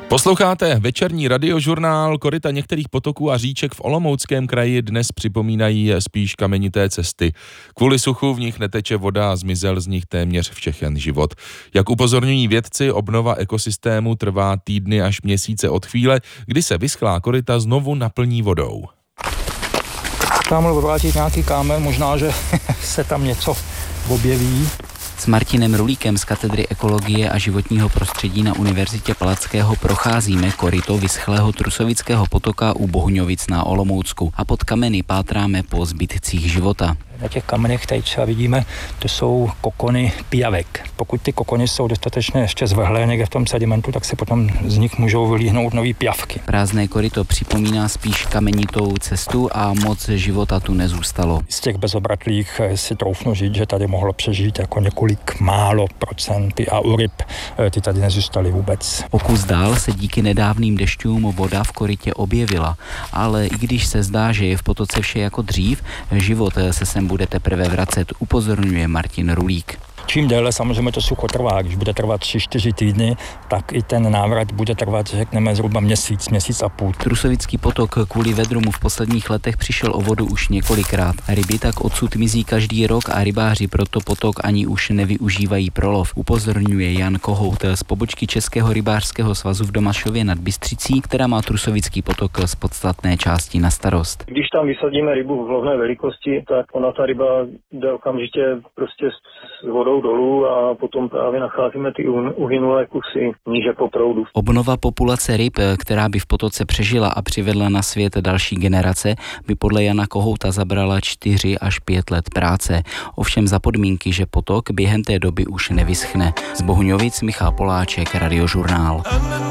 Posloucháte večerní radiožurnál. Koryta některých potoků a říček v Olomouckém kraji dnes připomínají spíš kamenité cesty. Kvůli suchu v nich neteče voda a zmizel z nich téměř všechen život. Jak upozorňují vědci, obnova ekosystému trvá týdny až měsíce od chvíle, kdy se vyschlá koryta znovu naplní vodou. Tamhle odvážit nějaký kámen, možná, že se tam něco objeví. S Martinem Rulíkem z katedry ekologie a životního prostředí na Univerzitě Palackého procházíme koryto vyschlého Trusovického potoka u Bohuňovic na Olomoucku a pod kameny pátráme po zbytcích života. Na těch kamenech tady třeba vidíme, to jsou kokony pijavek. Pokud ty kokony jsou dostatečně ještě zvlhlé někde v tom sedimentu, tak se potom z nich můžou vylíhnout nový pijavky. Prázdné koryto připomíná spíš kamenitou cestu a moc života tu nezůstalo. Z těch bezobratlých si troufnu říct, že tady mohlo přežít jako několik málo procent a u ryb ty tady nezůstaly vůbec. O kus dál se díky nedávným dešťům voda v korytě objevila, ale i když se zdá, že je v potoce vše jako dřív, život se sem bude teprve vracet, upozorňuje Martin Rulík. Čím déle samozřejmě to sucho trvá, když bude trvat 3-4 týdny, tak i ten návrat bude trvat, řekneme, zhruba měsíc a půl. Trusovický potok kvůli vedru mu v posledních letech přišel o vodu už několikrát. Ryby tak odsud mizí každý rok a rybáři proto potok ani už nevyužívají pro lov. Upozorňuje Jan Kohout z pobočky Českého rybářského svazu v Domašově nad Bystřicí, která má Trusovický potok z podstatné části na starost. Když tam vysadíme rybu v lovné velikosti, tak ona ta ryba jde okamžitě prostě s vodou dolů a potom právě nacházíme ty uhynulé kusy níže po proudu. Obnova populace ryb, která by v potoce přežila a přivedla na svět další generace, by podle Jana Kohouta zabrala 4 až 5 let práce. Ovšem za podmínky, že potok během té doby už nevyschne. Z Bohuňovic Michal Poláček, Radiožurnál.